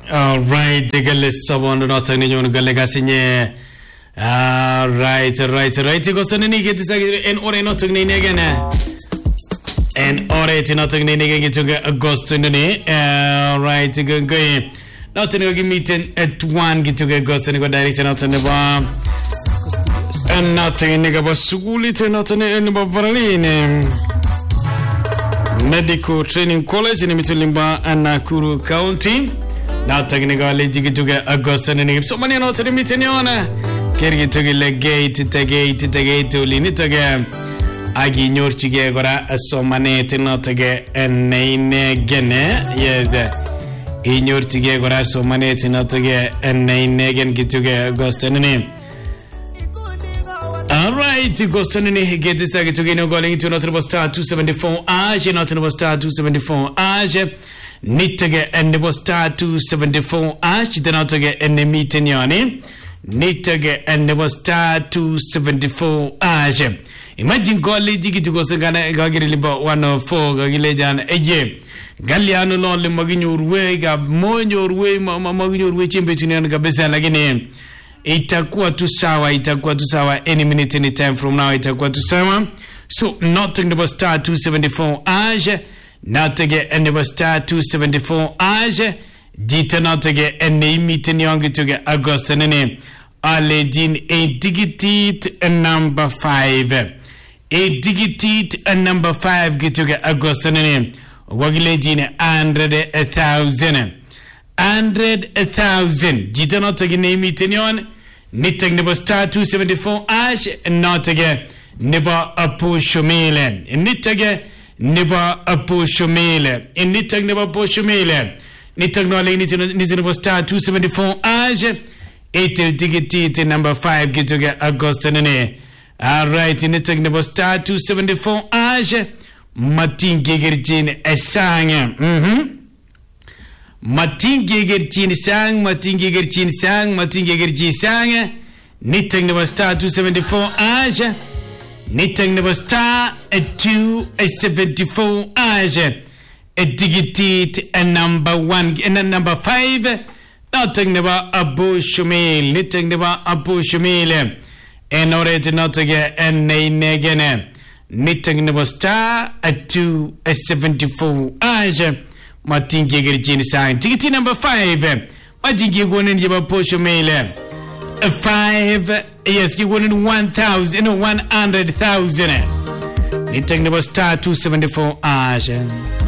All right, the girl is someone not any young Galagasine. All right. Go so any get in or not to again. And already not to August in the day. All right, go. Not to go meeting at one get to get ghost and go direction out on the bar. And nothing about school, it's not any about Valine. Medical Training College in Mitulimba and Nakuru County. Now technically to get August and the so many not to the meeting on Kerry to get gate to Linit again. Agi Nyorchige gora so many not to get and name gene. Yes, in your tige gora so many not to get and name again get to get August and name. Alright, August and get this to get going to Notre Star 274 Age, not in Star 274 Age. Nittage and the star 274 Ash, the Notage and the meeting yoni. Nittage and the star 274 Ash. Imagine Golly Digi to go Sagana Gagiliba 104 Gagilejan a year. Galliano lonely mugging your way, gab more your way, mugging your way, between Gabesa Lagine. Itakua to Sawa, any minute, any time from now, Itakua to Sawa. So, nothing about star 274 Ash. Not to get any star 274 Age, Dita not to get any meeting young to get August and name. Aledin a digitate and number 5. A digitate and number 5 get to get August and name. Wagiledin 100,000. 100,000. Dita not to get any meeting young. Knitting the star 274 Age and not to get Neba Apushomele. And knit again. Niba apo shomele in nitag niba apo shomele nitag no lane nitag star 274 Age 8 digit number 5 get to get August and ne. All right, nitag niba star 274 Age Martin Gigerjin a sang Martin Gigerjin sang nitag niba star 274 Age Nitting the star at 274 Age. A digit and number 1 and then number 5. Nothing about Abu Shumil. Nitting about Abu Shumil. And already not again and name again. Nitting the star at 274 Age. Martin Gigerjin sign. Ticket number 5. Martin Gigerjin and Abu Shumil. 5, yes, you wanted 100,000. It took the star 274 Age.